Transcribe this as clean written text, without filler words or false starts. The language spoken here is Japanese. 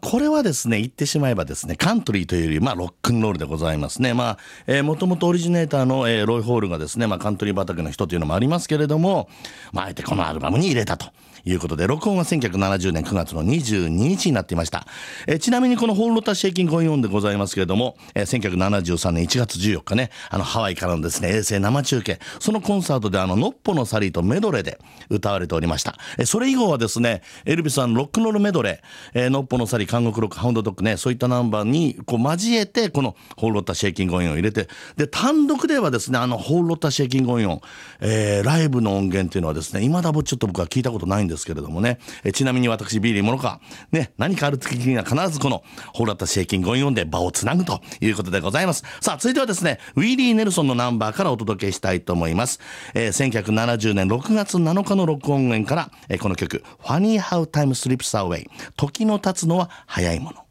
これはですね言ってしまえばですねカントリーというよりロックンロールでございますね。もともとオリジネーターの、ロイ・ホールがですね、カントリー畑の人というのもありますけれども、あえてこのアルバムに入れたということで、録音は1970年9月の22日になっていました。ちなみにこのホールロタシェイキング・ゴイン・オンでございますけれども、1973年1月14日ね、ハワイからのですね衛星生中継、そのコンサートでノッポのサリーとメドレーで歌われておりました。それ以後はですねエルビスさんロックンロールメドレー、ノッポのサリー、監獄ロック、ハウンドドッグね、そういったナンバーにこう交えてこのホールロタシェイキング・ゴイン・オンを入れて、で単独ではですねホールロタシェイキング・ゴイン・オン、ライブの音源っていうのはですね未だちょっと僕は聞いたことないんですけれどもね、ちなみに私ビリーモノカね、何かある時には必ずこのホールロタシェイキング・ゴイン・オンで場をつなぐということでございます。さあ続いてはですねウィリー・ネルソンのナンバーからお届けしたいと思います。1970年6月7日の録音源から、この曲 Funny How Time Slips Away、 時の経つのは早いもの。